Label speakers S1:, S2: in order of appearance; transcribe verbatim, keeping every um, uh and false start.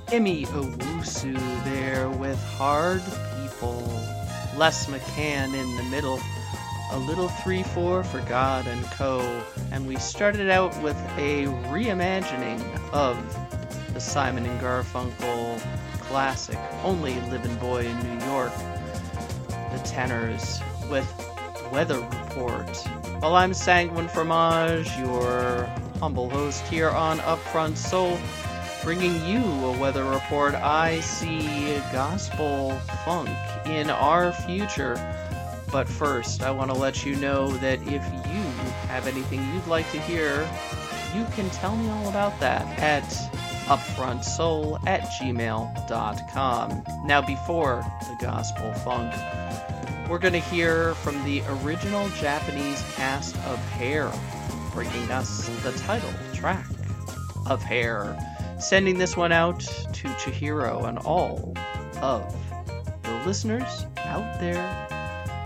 S1: Emi Owusu there with Hard People. Les McCann in the middle. A little three four for God and Co. And we started out with a reimagining of the Simon and Garfunkel classic, Only Living Boy in New York. The Tenors with Weather Report. While I'm Sanguine Fromage, your humble host here on Upfront Soul, bringing you a weather report. I see gospel funk in our future. But first, I want to let you know that if you have anything you'd like to hear, you can tell me all about that at upfrontsoul at gmail dot com. Now, before the gospel funk, we're going to hear from the original Japanese cast of Hair, bringing us the title track of Hair. Sending this one out to Chihiro and all of the listeners out there